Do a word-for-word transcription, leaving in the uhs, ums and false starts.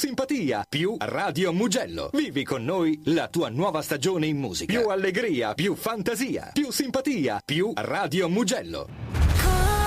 simpatia, più Radio Mugello. Vivi con noi la tua nuova stagione in musica. Più allegria, più fantasia, più simpatia, più Radio Mugello.